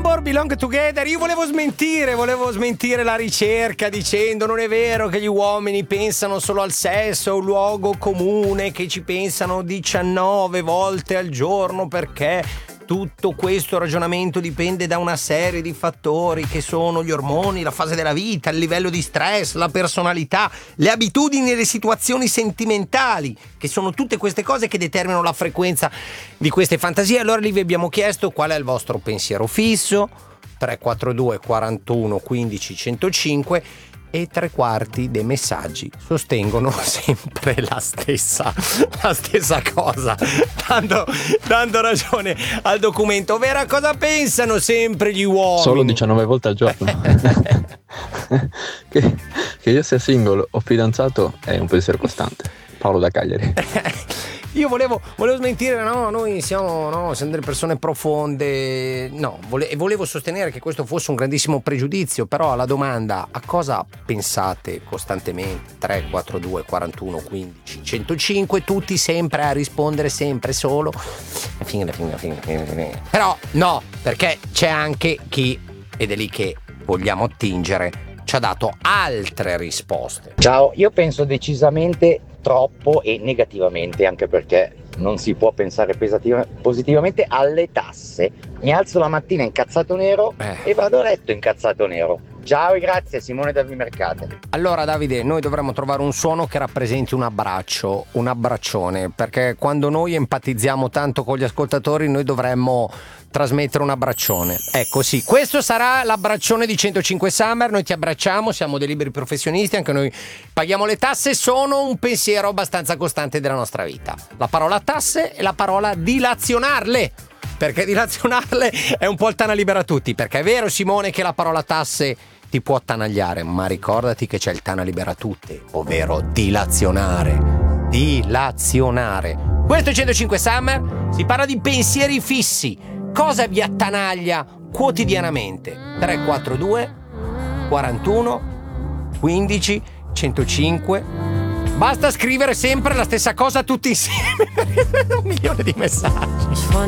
More Belong Together. Io volevo smentire la ricerca dicendo non è vero che gli uomini pensano solo al sesso, è un luogo comune, che ci pensano 19 volte al giorno, perché tutto questo ragionamento dipende da una serie di fattori che sono gli ormoni, la fase della vita, il livello di stress, la personalità, le abitudini e le situazioni sentimentali, che sono tutte queste cose che determinano la frequenza di queste fantasie. Allora lì vi abbiamo chiesto qual è il vostro pensiero fisso. 342 41 15 105 e 3/4 dei messaggi sostengono sempre la stessa cosa, dando ragione al documento. Vera, cosa pensano sempre gli uomini? Solo 19 volte al giorno. che io sia single o fidanzato è un pensiero costante. Paolo da Cagliari. Io volevo smentire, no, noi siamo delle persone profonde, no, volevo sostenere che questo fosse un grandissimo pregiudizio, però alla domanda a cosa pensate costantemente, 342 41 15 105, tutti sempre a rispondere sempre solo fine. Però no, perché c'è anche chi, ed è lì che vogliamo attingere, ci ha dato altre risposte. Ciao, io penso decisamente troppo e negativamente, anche perché non si può pensare positivamente alle tasse. Mi alzo la mattina incazzato nero e vado a letto incazzato nero. Ciao e grazie, Simone da Vimercate. Allora Davide, noi dovremmo trovare un suono che rappresenti un abbraccio, un abbraccione, perché quando noi empatizziamo tanto con gli ascoltatori noi dovremmo trasmettere un abbraccione. Ecco, sì, questo sarà l'abbraccione di 105 Summer. Noi ti abbracciamo, siamo dei liberi professionisti, anche noi paghiamo le tasse, sono un pensiero abbastanza costante della nostra vita. La parola tasse e la parola dilazionarle, perché dilazionarle è un po' il Tana libera tutti, perché è vero Simone che la parola tasse ti può attanagliare, ma ricordati che c'è il Tana libera tutte, ovvero dilazionare. Questo è 105 Summer, si parla di pensieri fissi. Cosa vi attanaglia quotidianamente? 342 41 15 105. Basta scrivere sempre la stessa cosa tutti insieme. 1 milione di messaggi.